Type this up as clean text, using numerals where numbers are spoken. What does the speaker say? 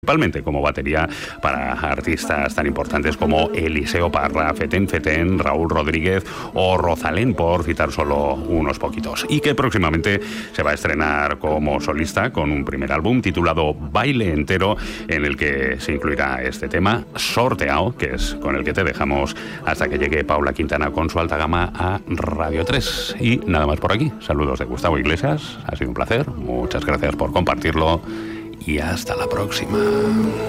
principalmente como batería para artistas tan importantes como Eliseo Parra, Feten Feten, Raúl Rodríguez o Rosalén, por citar solo unos poquitos. Y que próximamente se va a estrenar como solista con un primer álbum titulado Baile Entero, en el que se incluirá este tema, Sorteao, que es con el que te dejamos hasta que llegue Paula Quintana con su alta gama a Radio 3. Y nada más por aquí. Saludos de Gustavo Iglesias. Ha sido un placer. Muchas gracias por compartirlo. Y hasta la próxima.